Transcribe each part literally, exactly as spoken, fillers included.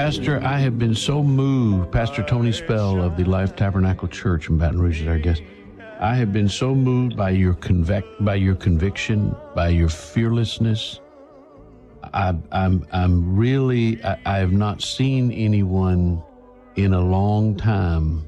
Pastor, I have been so moved. Pastor Tony Spell of the Life Tabernacle Church in Baton Rouge is our guest. I have been so moved by your convic- by your conviction, by your fearlessness. I, I'm I'm really I, I have not seen anyone in a long time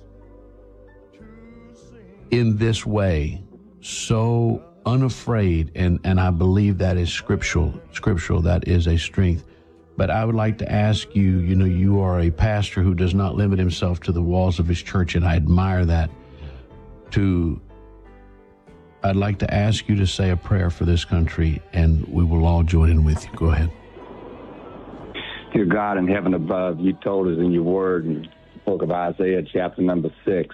in this way, so unafraid, and, and I believe that is scriptural. Scriptural, that is a strength. But I would like to ask you, you know, you are a pastor who does not limit himself to the walls of his church, and I admire that. To, I'd like to ask you to say a prayer for this country, and we will all join in with you. Go ahead. Dear God in heaven above, you told us in your word in the book of Isaiah, chapter number six,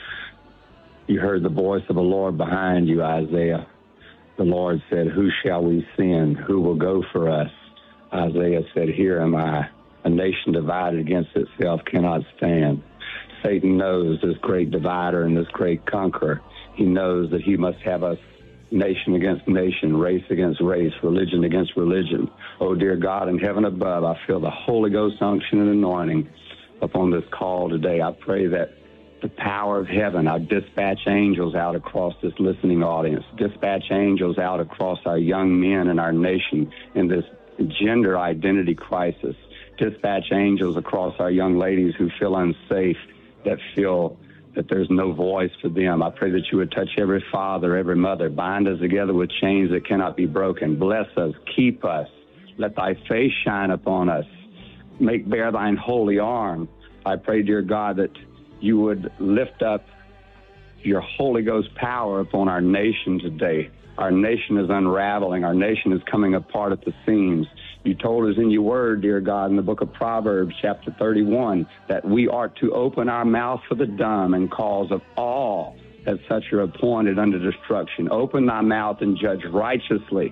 you heard the voice of the Lord behind you, Isaiah. The Lord said, who shall we send? Who will go for us? Isaiah said, here am I. A nation divided against itself cannot stand. Satan knows this great divider and this great conqueror. He knows that he must have us nation against nation, race against race, religion against religion. Oh, dear God in heaven above, I feel the Holy Ghost unction and anointing upon this call today. I pray that the power of heaven, I dispatch angels out across this listening audience, dispatch angels out across our young men and our nation in this gender identity crisis, dispatch angels across our young ladies who feel unsafe, that feel that there's no voice for them. I pray that you would touch every father, every mother, bind us together with chains that cannot be broken. Bless us, keep us, let thy face shine upon us, make bare thine holy arm. I pray, dear God, that you would lift up your Holy Ghost power upon our nation today. Our nation is unraveling. Our nation is coming apart at the seams. You told us in your word, dear God, in the book of Proverbs, chapter thirty-one, that we are to open our mouth for the dumb and cause of all that such are appointed unto destruction. Open thy mouth and judge righteously.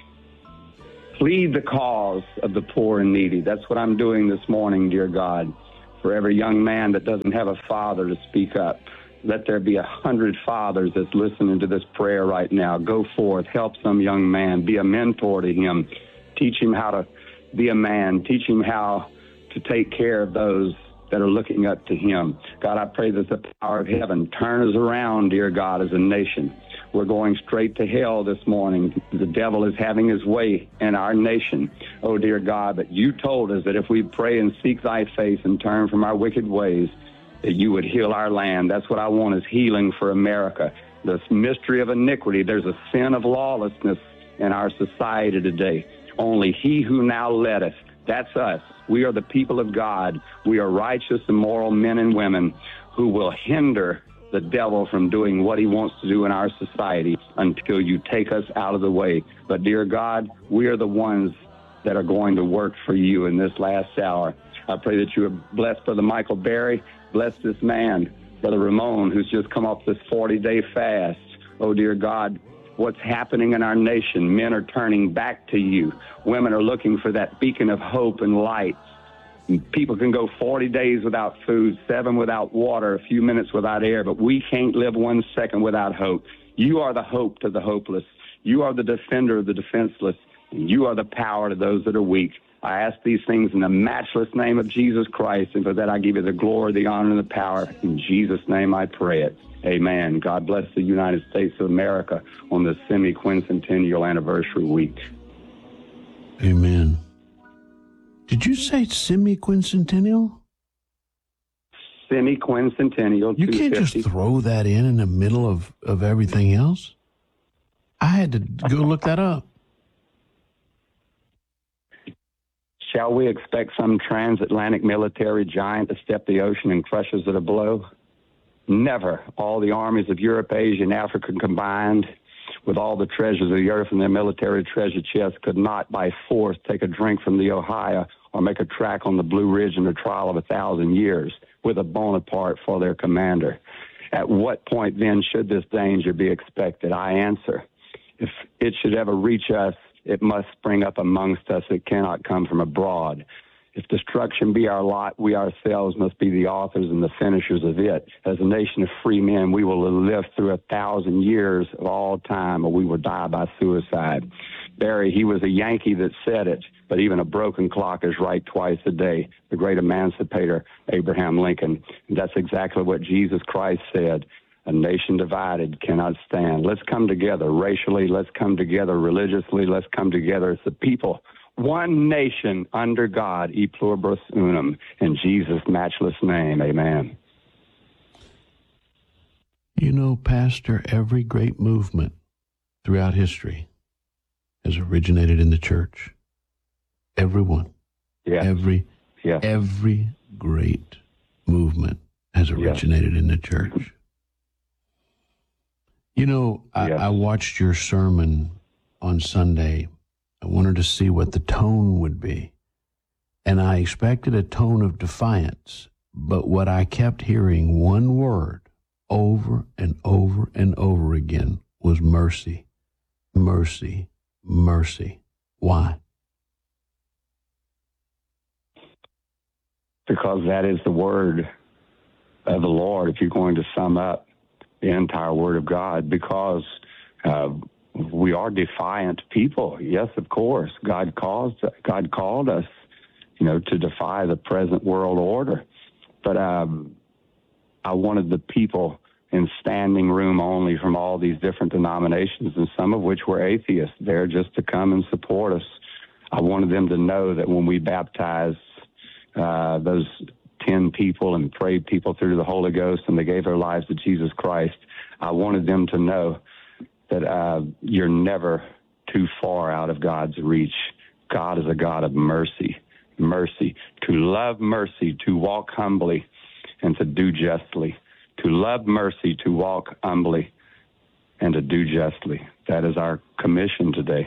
Plead the cause of the poor and needy. That's what I'm doing this morning, dear God, for every young man that doesn't have a father to speak up. Let there be a hundred fathers that's listening to this prayer right now. Go forth, help some young man, be a mentor to him. Teach him how to be a man. Teach him how to take care of those that are looking up to him. God, I pray that the power of heaven turn us around, dear God, as a nation. We're going straight to hell this morning. The devil is having his way in our nation. Oh, dear God, but you told us that if we pray and seek thy face and turn from our wicked ways, that you would heal our land. That's what I want, is healing for America. This mystery of iniquity, there's a sin of lawlessness in our society today. Only he who now letteth, that's us. We are the people of God. We are righteous and moral men and women who will hinder the devil from doing what he wants to do in our society until you take us out of the way. But, dear God, we are the ones that are going to work for you in this last hour. I pray that you would bless Brother Michael Berry. Bless this man, Brother Ramon, who's just come off this forty-day fast. Oh, dear God, what's happening in our nation? Men are turning back to you. Women are looking for that beacon of hope and light. People can go forty days without food, seven without water, a few minutes without air, but we can't live one second without hope. You are the hope to the hopeless. You are the defender of the defenseless. And you are the power to those that are weak. I ask these things in the matchless name of Jesus Christ, and for that I give you the glory, the honor, and the power. In Jesus' name I pray it. Amen. God bless the United States of America on this semi-quincentennial anniversary week. Amen. Did you say semi-quincentennial? Semi-quincentennial. You can't just throw that in in the middle of, of everything else? I had to go look that up. Shall we expect some transatlantic military giant to step the ocean and crush us at a blow? Never. All the armies of Europe, Asia, and Africa combined, with all the treasures of the earth and their military treasure chests, could not by force take a drink from the Ohio or make a track on the Blue Ridge in a trial of a thousand years with a Bonaparte for their commander. At what point then should this danger be expected? I answer, if it should ever reach us, it must spring up amongst us. It cannot come from abroad. If destruction be our lot, we ourselves must be the authors and the finishers of it. As a nation of free men, we will live through a thousand years of all time, or we will die by suicide. Barry, he was a Yankee that said it, but even a broken clock is right twice a day. The great emancipator, Abraham Lincoln. And that's exactly what Jesus Christ said. A nation divided cannot stand. Let's come together racially. Let's come together religiously. Let's come together as the people. One nation under God, e pluribus unum, in Jesus' matchless name, amen. You know, Pastor, every great movement throughout history has originated in the church. Everyone. Yes. Every, yes. every great movement has originated yes. in the church. You know, I, yes. I watched your sermon on Sunday. I wanted to see what the tone would be. And I expected a tone of defiance. But what I kept hearing, one word over and over and over again, was mercy, mercy, mercy. Why? Because that is the word of the Lord, if you're going to sum up the entire word of God, because uh, we are defiant people. Yes, of course. God calls, God called us, you know, to defy the present world order. But um, I wanted the people in standing room only from all these different denominations, and some of which were atheists, there just to come and support us. I wanted them to know that when we baptized uh, those ten people and prayed people through the Holy Ghost and they gave their lives to Jesus Christ, I wanted them to know that uh, you're never too far out of God's reach. God is a God of mercy, mercy, to love mercy, to walk humbly, and to do justly. To love mercy, to walk humbly, and to do justly. That is our commission today.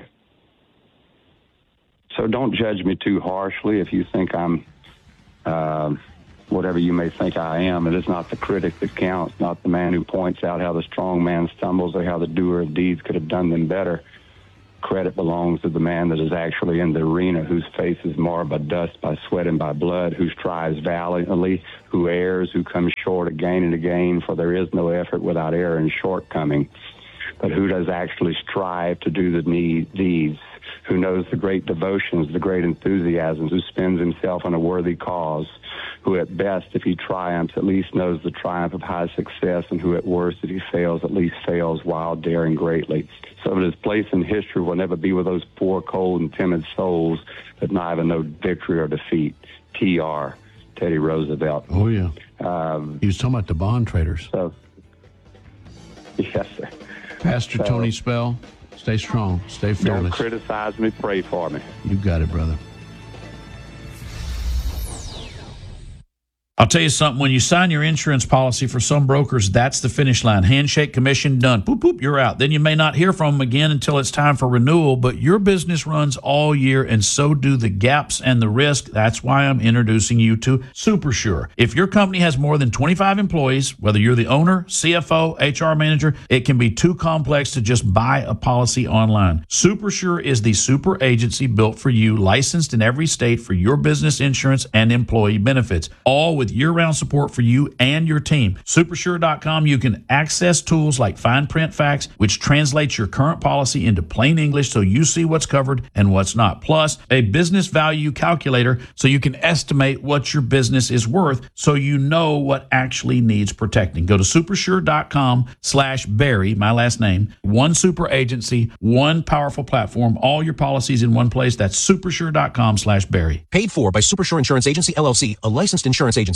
So don't judge me too harshly if you think I'm uh, whatever you may think I am. It is not the critic that counts, not the man who points out how the strong man stumbles or how the doer of deeds could have done them better. Credit belongs to the man that is actually in the arena, whose face is marred by dust, by sweat, and by blood, who strives valiantly, who errs, who comes short again and again, for there is no effort without error and shortcoming. But who does actually strive to do the need, deeds, who knows the great devotions, the great enthusiasms, who spends himself on a worthy cause, who at best, if he triumphs, at least knows the triumph of high success, and who at worst, if he fails, at least fails while daring greatly. So his place in history will never be with those poor, cold, and timid souls that neither know victory or defeat. T R Teddy Roosevelt. Oh, yeah. Um, he was talking about the bond traders. So, yes, sir. Pastor so, Tony Spell, stay strong, stay fearless. Don't criticize me, pray for me. You got it, brother. I'll tell you something, when you sign your insurance policy for some brokers, that's the finish line. Handshake, commission, done. Boop, boop, you're out. Then you may not hear from them again until it's time for renewal, but your business runs all year, and so do the gaps and the risk. That's why I'm introducing you to SuperSure. If your company has more than twenty-five employees, whether you're the owner, C F O, H R manager, it can be too complex to just buy a policy online. SuperSure is the super agency built for you, licensed in every state for your business insurance and employee benefits, all with year-round support for you and your team. Supersure dot com, you can access tools like Fine Print Facts, which translates your current policy into plain English so you see what's covered and what's not. Plus, a business value calculator so you can estimate what your business is worth so you know what actually needs protecting. Go to supersure dot com slash Barry, my last name. One super agency, one powerful platform, all your policies in one place. That's supersure dot com slash Barry. Paid for by Supersure Insurance Agency, L L C, a licensed insurance agency.